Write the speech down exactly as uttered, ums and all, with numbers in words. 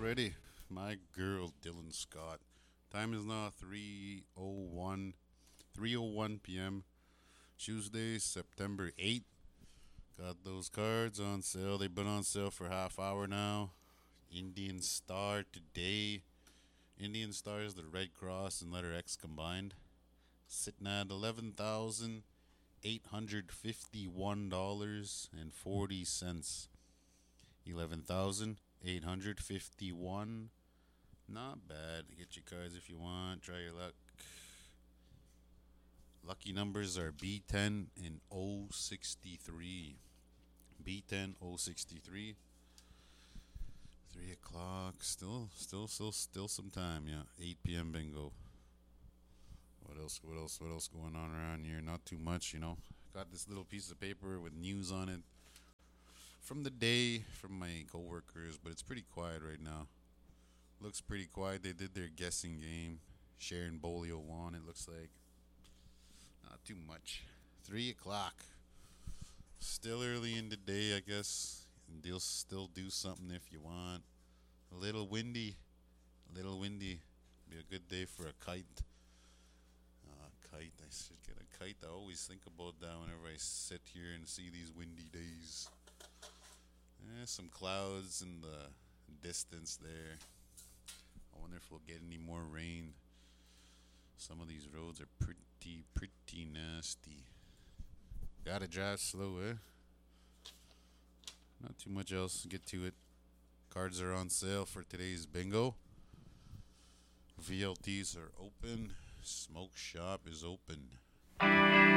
already. My girl, Dylan Scott. Time is now three oh one, three oh one p m. Tuesday, September eighth. Got those cards on sale. They've been on sale for half hour now. Indian Star today. Indian Star is the Red Cross and letter X combined. Sitting at eleven thousand eight hundred fifty-one dollars and forty cents. eleven thousand eight hundred fifty-one. Not bad. Get your cards if you want. Try your luck. Lucky numbers are B ten and O sixty-three. B ten O sixty-three. Three o'clock. Still, still, still, still some time. Yeah, eight p m bingo. What else? What else? What else going on around here? Not too much, you know. Got this little piece of paper with news on it from the day from my coworkers, but it's pretty quiet right now. Looks pretty quiet. They did their guessing game. Sharon Bolio won. It looks like not too much. Three o'clock. Still early in the day, I guess. And you'll still do something if you want. A little windy. A little windy. Be a good day for a kite. Uh, kite. I should get a kite. I always think about that whenever I sit here and see these windy days. Eh, some clouds in the distance there. I wonder if we'll get any more rain. Some of these roads are pretty, pretty nasty. Gotta drive slow, eh? Not too much else. Get to it. Cards are on sale for today's bingo. V L Ts are open. Smoke shop is open.